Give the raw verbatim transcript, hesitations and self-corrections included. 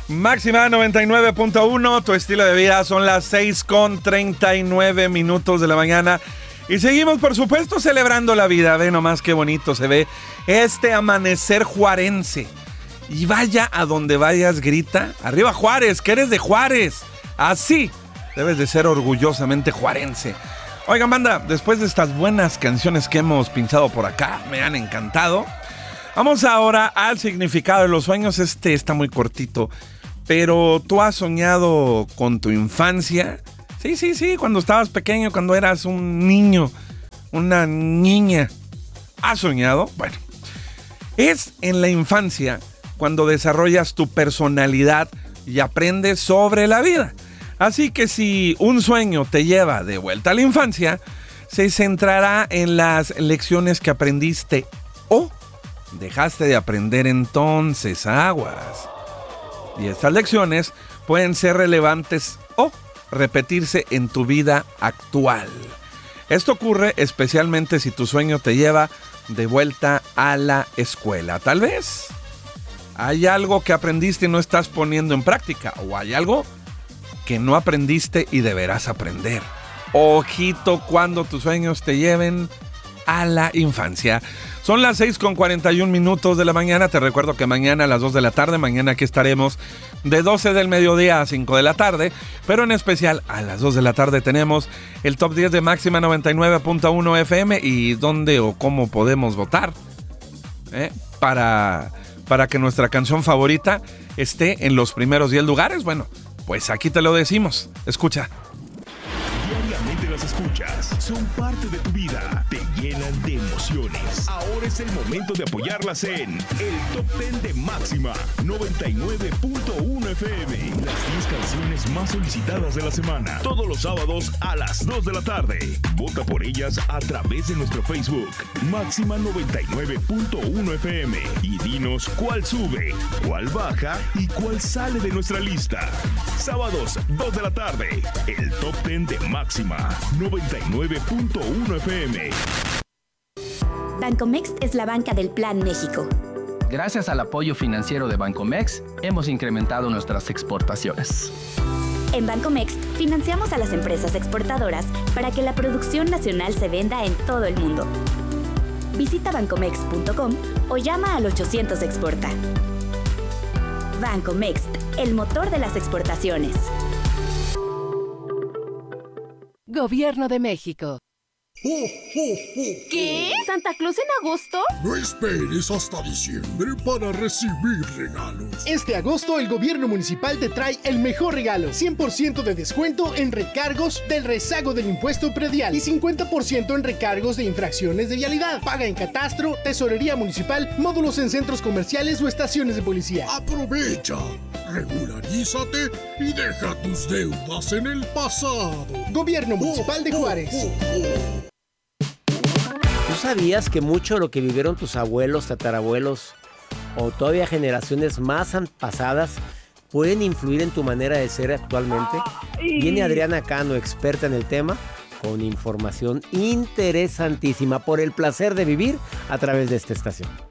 Máxima noventa y nueve punto uno, tu estilo de vida. Son las seis con treinta y nueve minutos de la mañana. Y seguimos, por supuesto, celebrando la vida. Ve nomás qué bonito se ve este amanecer juarense. Y vaya a donde vayas, grita: ¡arriba Juárez, que eres de Juárez! Así debes de ser orgullosamente juarense. Oigan, banda, después de estas buenas canciones que hemos pinchado por acá, me han encantado. Vamos ahora al significado de los sueños. Este está muy cortito, pero ¿tú has soñado con tu infancia? Sí, sí, sí, cuando estabas pequeño, cuando eras un niño, una niña. ¿Has soñado? Bueno, es en la infancia cuando desarrollas tu personalidad y aprendes sobre la vida. Así que si un sueño te lleva de vuelta a la infancia, se centrará en las lecciones que aprendiste o dejaste de aprender entonces, aguas. Y estas lecciones pueden ser relevantes o repetirse en tu vida actual. Esto ocurre especialmente si tu sueño te lleva de vuelta a la escuela. Tal vez hay algo que aprendiste y no estás poniendo en práctica, o hay algo que no aprendiste y deberás aprender. Ojito cuando tus sueños te lleven a la infancia. Son las seis con cuarenta y un minutos de la mañana. Te recuerdo que mañana a las dos de la tarde, mañana aquí estaremos de doce del mediodía a cinco de la tarde, pero en especial a las dos de la tarde tenemos el top diez de Máxima noventa y nueve punto uno F M y dónde o cómo podemos votar ¿eh? para, para que nuestra canción favorita esté en los primeros diez lugares. Bueno, pues aquí te lo decimos. Escucha. Diariamente las escuchas, son parte de tu vida, te llenan de emociones. Ahora es el momento de apoyarlas en el Top diez de Máxima noventa y nueve punto uno F M. Las diez canciones más solicitadas de la semana, todos los sábados a las dos de la tarde. Vota por ellas a través de nuestro Facebook, Máxima noventa y nueve punto uno F M. Y dinos cuál sube, cuál baja y cuál sale de nuestra lista. Sábados, dos de la tarde, el Top diez de Máxima noventa y nueve punto uno F M. Bancomext es la banca del Plan México. Gracias al apoyo financiero de Bancomext, hemos incrementado nuestras exportaciones. En Bancomext financiamos a las empresas exportadoras para que la producción nacional se venda en todo el mundo. Visita bancomext punto com o llama al ochocientos exporta. Bancomext, el motor de las exportaciones. Gobierno de México. ¿Qué? ¿Santa Claus en agosto? No esperes hasta diciembre para recibir regalos. Este agosto el gobierno municipal te trae el mejor regalo. cien por ciento de descuento en recargos del rezago del impuesto predial y cincuenta por ciento en recargos de infracciones de vialidad. Paga en catastro, tesorería municipal, módulos en centros comerciales o estaciones de policía. Aprovecha, regularízate y deja tus deudas en el pasado. Gobierno municipal de Juárez. Oh, oh, oh. ¿Tú sabías que mucho de lo que vivieron tus abuelos, tatarabuelos o todavía generaciones más pasadas pueden influir en tu manera de ser actualmente? Viene Adriana Cano, experta en el tema, con información interesantísima por el placer de vivir a través de esta estación.